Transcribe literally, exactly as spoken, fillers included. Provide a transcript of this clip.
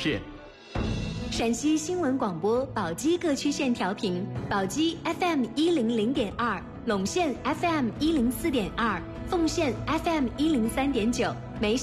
片。 陕西新闻广播宝鸡各区线调频：宝鸡 F M 一零零点二，陇县 F M 一零四点二，凤县 F M 一零三点九。